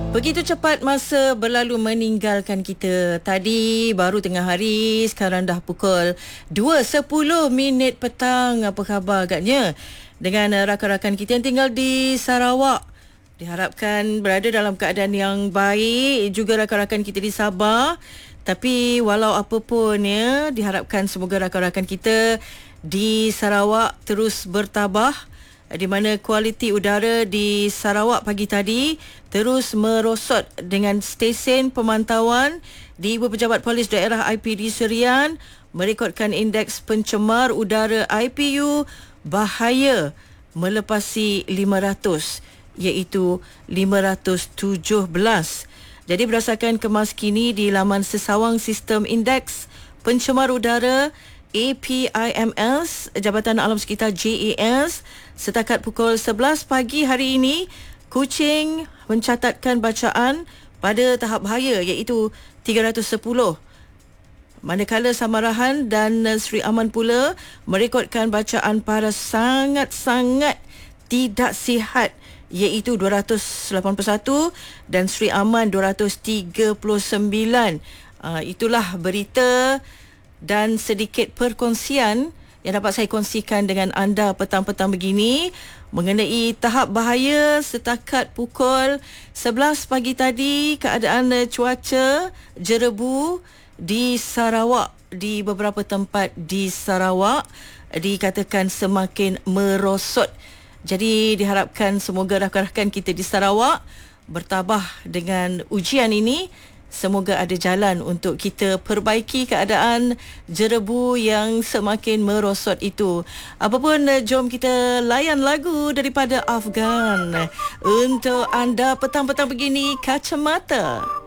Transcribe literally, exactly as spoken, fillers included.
Begitu cepat masa berlalu meninggalkan kita. Tadi baru tengah hari, sekarang dah pukul dua sepuluh minit petang. Apa khabar agaknya dengan rakan-rakan kita yang tinggal di Sarawak? Diharapkan berada dalam keadaan yang baik. Juga rakan-rakan kita di Sabah. Tapi walau apa pun ya, diharapkan semoga rakan-rakan kita di Sarawak terus bertabah, di mana kualiti udara di Sarawak pagi tadi terus merosot dengan stesen pemantauan di Ibu Pejabat Polis Daerah I P D Serian merekodkan indeks pencemar udara I P U bahaya melepasi lima ratus, iaitu lima ratus tujuh belas. Jadi berdasarkan kemas kini di laman sesawang sistem indeks pencemar udara A P I M S, Jabatan Alam Sekitar J A S, setakat pukul sebelas pagi hari ini, Kuching mencatatkan bacaan pada tahap bahaya iaitu tiga ratus sepuluh. Manakala Samarahan dan Sri Aman pula merekodkan bacaan paras sangat-sangat tidak sihat iaitu dua ratus lapan puluh satu dan Sri Aman dua ratus tiga puluh sembilan. Uh, itulah berita dan sedikit perkongsian yang dapat saya kongsikan dengan anda petang-petang begini mengenai tahap bahaya setakat pukul sebelas pagi tadi. Keadaan cuaca jerebu di Sarawak, di beberapa tempat di Sarawak dikatakan semakin merosot. Jadi diharapkan semoga rakan-rakan kita di Sarawak bertabah dengan ujian ini. Semoga ada jalan untuk kita perbaiki keadaan jerebu yang semakin merosot itu. Apapun, jom kita layan lagu daripada Afgan untuk anda petang-petang begini, Kacamata.